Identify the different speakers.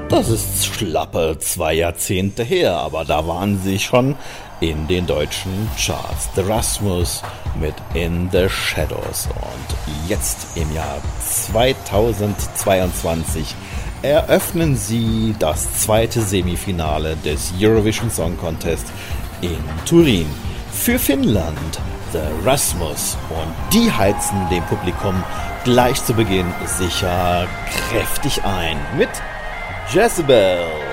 Speaker 1: Das ist schlappe 2 Jahrzehnte her, aber da waren sie schon in den deutschen Charts. The Rasmus mit In the Shadows. Und jetzt im Jahr 2022 eröffnen sie das zweite Semifinale des Eurovision Song Contest in Turin. Für Finnland The Rasmus. Und die heizen dem Publikum gleich zu Beginn sicher kräftig ein mit Jezebel.